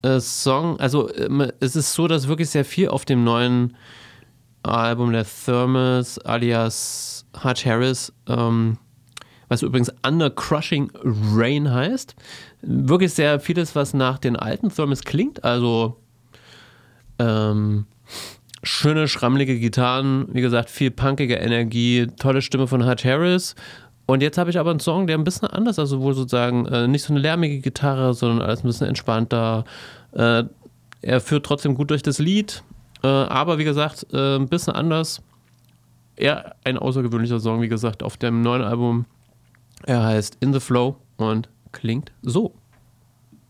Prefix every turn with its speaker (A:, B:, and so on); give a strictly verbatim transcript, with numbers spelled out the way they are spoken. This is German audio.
A: äh, Song, also ähm, es ist so, dass wirklich sehr viel auf dem neuen Album der Thermos alias Hutch Harris, ähm, was übrigens Under Crushing Rain heißt, wirklich sehr vieles, was nach den alten Thermos klingt, also ähm, schöne, schrammelige Gitarren, wie gesagt, viel punkige Energie, tolle Stimme von Hutch Harris. Und jetzt habe ich aber einen Song, der ein bisschen anders, also wohl sozusagen äh, nicht so eine lärmige Gitarre, sondern alles ein bisschen entspannter. Äh, er führt trotzdem gut durch das Lied, äh, aber wie gesagt, äh, ein bisschen anders. Eher ein außergewöhnlicher Song, wie gesagt, auf dem neuen Album. Er heißt In the Flow und klingt so.